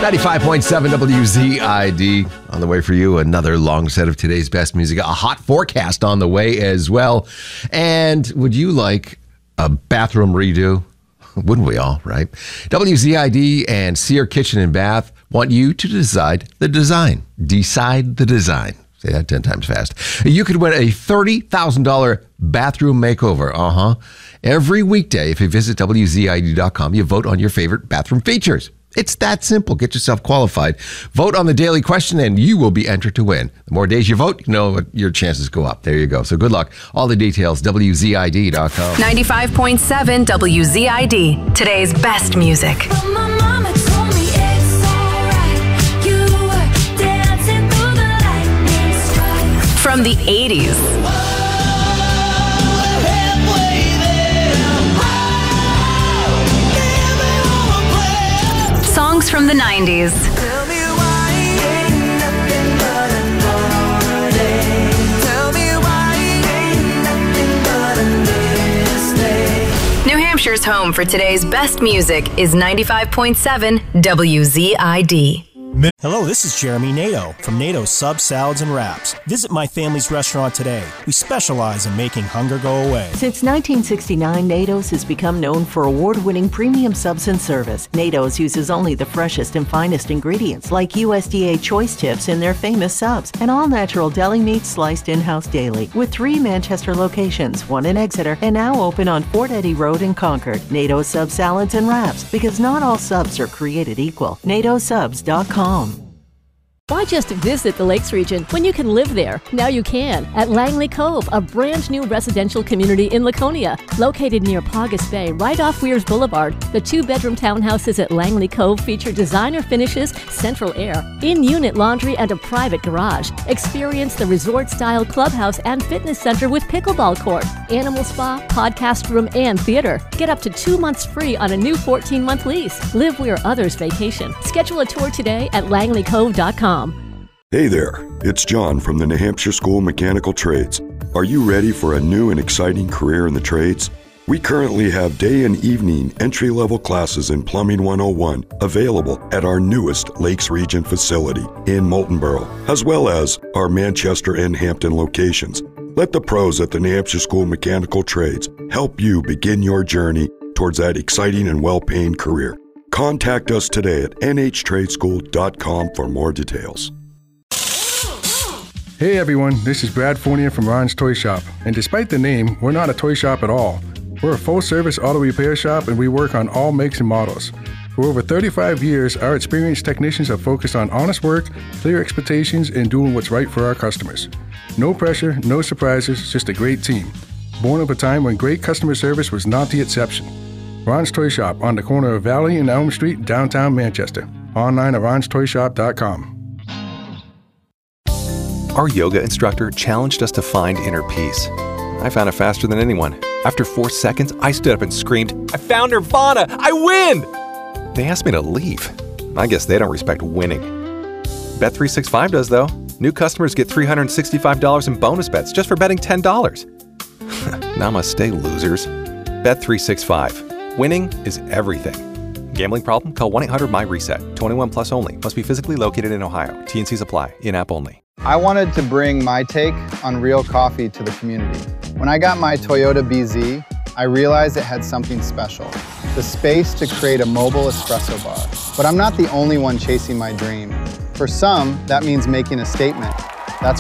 95.7 WZID on the way for you. Another long set of today's best music. A hot forecast on the way as well. And would you like a bathroom redo? Wouldn't we all, right? WZID and Sear Kitchen and Bath want you to decide the design. Decide the design. Say that 10 times fast. You could win a $30,000 bathroom makeover. Every weekday, if you visit WZID.com, you vote on your favorite bathroom features. It's that simple. Get yourself qualified. Vote on the daily question and you will be entered to win. The more days you vote, your chances go up. There you go. So good luck. All the details, WZID.com. 95.7 WZID. Today's best music. From the 80s. Songs from the 90s. New Hampshire's home for today's best music is 95.7 WZID. Hello, this is Jeremy Nato from Nato's Subs, Salads, and Wraps. Visit my family's restaurant today. We specialize in making hunger go away. Since 1969, Nato's has become known for award-winning premium subs and service. Nato's uses only the freshest and finest ingredients like USDA choice tips in their famous subs and all-natural deli meat sliced in-house daily. With 3 Manchester locations, 1 in Exeter, and now open on Fort Eddie Road in Concord. Nato's Subs, Salads, and Wraps, because not all subs are created equal. NatoSubs.com. Why just visit the Lakes region when you can live there? Now you can at Langley Cove, a brand new residential community in Laconia. Located near Paugus Bay, right off Weirs Boulevard, the 2-bedroom townhouses at Langley Cove feature designer finishes, central air, in-unit laundry, and a private garage. Experience the resort-style clubhouse and fitness center with pickleball court, animal spa, podcast room, and theater. Get up to 2 months free on a new 14-month lease. Live where others vacation. Schedule a tour today at langleycove.com. Hey there, it's John from the New Hampshire School of Mechanical Trades. Are you ready for a new and exciting career in the trades? We currently have day and evening entry-level classes in Plumbing 101 available at our newest Lakes Region facility in Moultonborough, as well as our Manchester and Hampton locations. Let the pros at the New Hampshire School of Mechanical Trades help you begin your journey towards that exciting and well-paying career. Contact us today at nhtradeschool.com for more details. Hey everyone, this is Brad Fournier from Ron's Toy Shop. And despite the name, we're not a toy shop at all. We're a full-service auto repair shop and we work on all makes and models. For over 35 years, our experienced technicians have focused on honest work, clear expectations, and doing what's right for our customers. No pressure, no surprises, just a great team. Born of a time when great customer service was not the exception. Ron's Toy Shop on the corner of Valley and Elm Street, downtown Manchester. Online at ronstoyshop.com. Our yoga instructor challenged us to find inner peace. I found it faster than anyone. After 4 seconds, I stood up and screamed, "I found Nirvana! I win!" They asked me to leave. I guess they don't respect winning. Bet365 does, though. New customers get $365 in bonus bets just for betting $10. Namaste, losers. Bet365. Winning is everything. Gambling problem? Call 1-800-MY-RESET. 21 plus only. Must be physically located in Ohio. T&Cs apply. In-app only. I wanted to bring my take on real coffee to the community. When I got my Toyota BZ, I realized it had something special, the space to create a mobile espresso bar. But I'm not the only one chasing my dream. For some, that means making a statement,